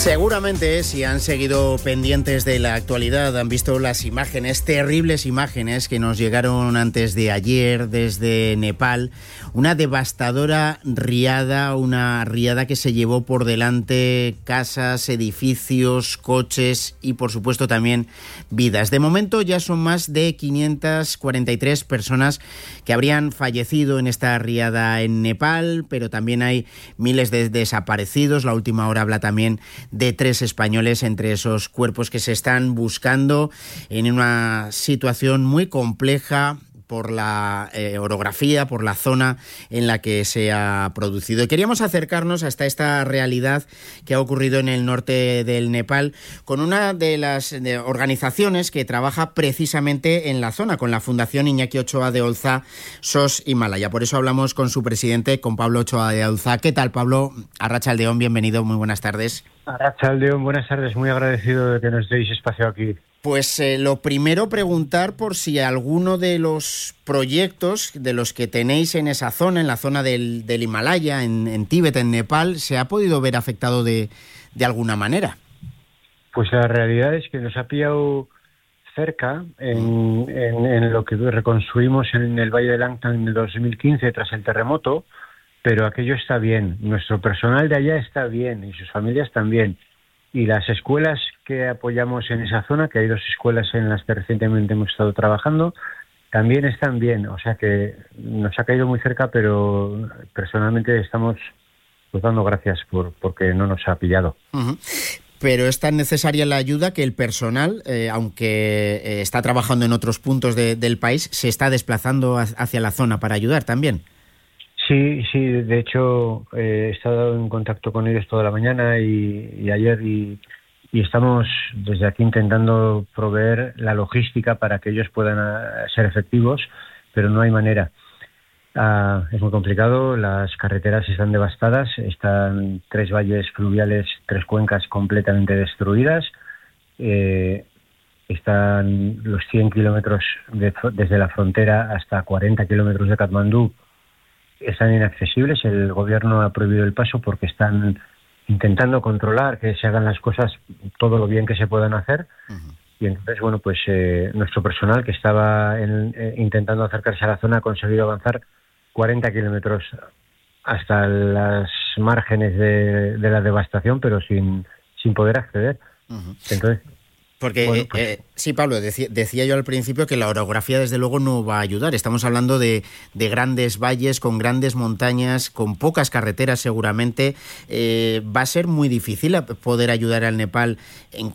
Seguramente, si han seguido pendientes de la actualidad, han visto las imágenes, terribles imágenes que nos llegaron antes de ayer desde Nepal. Una devastadora riada, una riada que se llevó por delante casas, edificios, coches y, por supuesto, también vidas. De momento ya son más de 543 personas que habrían fallecido en esta riada en Nepal, pero también hay miles de desaparecidos. La última hora habla también de 3 españoles entre esos cuerpos que se están buscando en una situación muy compleja por la orografía, por la zona en la que se ha producido. Y queríamos acercarnos hasta esta realidad que ha ocurrido en el norte del Nepal con una de las organizaciones que trabaja precisamente en la zona, con la Fundación Iñaki Ochoa de Olza, SOS Himalaya. Por eso hablamos con su presidente, con Pablo Ochoa de Olza. ¿Qué tal, Pablo? Arratsaldeon, bienvenido, muy buenas tardes. Arratsaldeon, buenas tardes, muy agradecido de que nos deis espacio aquí. Pues lo primero, preguntar por si alguno de los proyectos de los que tenéis en esa zona, en la zona del Himalaya, en Tíbet, en Nepal, se ha podido ver afectado de alguna manera. Pues la realidad es que nos ha pillado cerca en lo que reconstruimos en el Valle de Langtang en el 2015 tras el terremoto, pero aquello está bien. Nuestro personal de allá está bien y sus familias también. Y las escuelas que apoyamos en esa zona, que hay 2 escuelas en las que recientemente hemos estado trabajando, también están bien. O sea que nos ha caído muy cerca, pero personalmente estamos pues dando gracias porque no nos ha pillado. Uh-huh. Pero es tan necesaria la ayuda que el personal, aunque está trabajando en otros puntos del país, se está desplazando hacia la zona para ayudar también. Sí, de hecho he estado en contacto con ellos toda la mañana y ayer y estamos desde aquí intentando proveer la logística para que ellos puedan ser efectivos, pero no hay manera. Es muy complicado, las carreteras están devastadas, están 3 valles fluviales, 3 cuencas completamente destruidas, están los 100 kilómetros desde la frontera hasta 40 kilómetros de Katmandú, están inaccesibles. El gobierno ha prohibido el paso porque están intentando controlar que se hagan las cosas todo lo bien que se puedan hacer. Uh-huh. Y entonces, bueno, pues nuestro personal que estaba intentando acercarse a la zona ha conseguido avanzar 40 kilómetros hasta las márgenes de la devastación, pero sin poder acceder. Uh-huh. Entonces, porque, bueno, pues, sí, Pablo, decía yo al principio que la orografía desde luego no va a ayudar. Estamos hablando de grandes valles, con grandes montañas, con pocas carreteras seguramente. Va a ser muy difícil poder ayudar al Nepal